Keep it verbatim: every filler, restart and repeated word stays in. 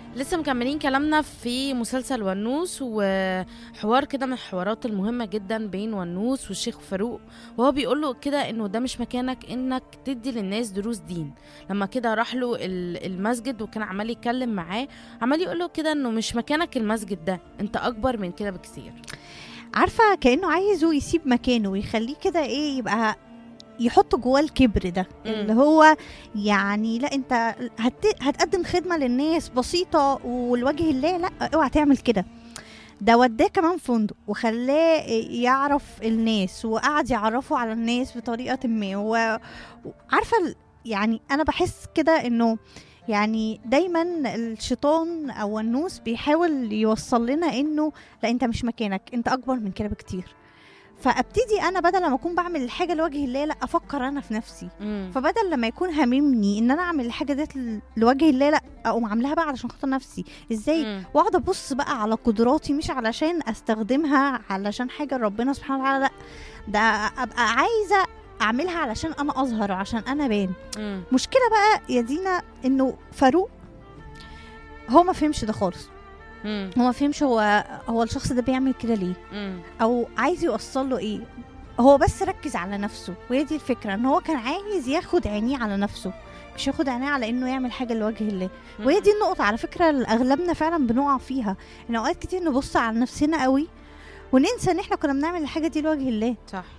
لسه مكملين كلامنا في مسلسل ونوس، وحوار كده من الحوارات المهمة جدا بين ونوس والشيخ فاروق. وهو بيقول له كده انه ده مش مكانك انك تدي للناس دروس دين. لما كده راح له ال- المسجد وكان عمال يتكلم معاه، عمال يقول له كده انه مش مكانك المسجد ده، انت اكبر من كده بكثير. عارفه كانه عايزه يسيب مكانه ويخليه كده ايه، يبقى يحط جواه الكبر ده مم. اللي هو يعني لا انت هت... هتقدم خدمه للناس بسيطه والوجه الله، لا اوعى تعمل كده. ده وداه كمان فندق وخلاه يعرف الناس وقعد يعرفه على الناس بطريقه ما. و- وعارفه ال- يعني انا بحس كده انه يعني دايما الشيطان او النوس بيحاول يوصل لنا انه لا انت مش مكانك، انت اكبر من كده بكتير. فابتدي انا بدل ما اكون بعمل الحاجه لوجه الله، لا افكر انا في نفسي. مم. فبدل لما يكون هاممني ان انا اعمل الحاجه ديت ل- لوجه الله، لا اقوم عاملاها بقى علشان خاطر نفسي. ازاي؟ مم. واقعد ابص بقى على قدراتي، مش علشان استخدمها علشان حاجه ربنا سبحانه وتعالى، لا ده ابقى عايزه اعملها علشان انا اظهر وعشان انا بان. مم. مشكله بقى يا دينا انه فاروق هو ما فهمش ده خالص. مم. هو ما فهمش هو هو الشخص ده بيعمل كده ليه مم. او عايز يوصل له ايه. هو بس ركز على نفسه، وهي دي الفكره، ان هو كان عايز ياخد عينيه على نفسه، مش ياخد عينيه على انه يعمل حاجه لوجه الله. وهي دي النقطه على فكره اللي اغلبنا فعلا بنقع فيها، ان اوقات كتير نبص على نفسنا قوي وننسى ان احنا كنا بنعمل الحاجه دي لوجه الله. صح.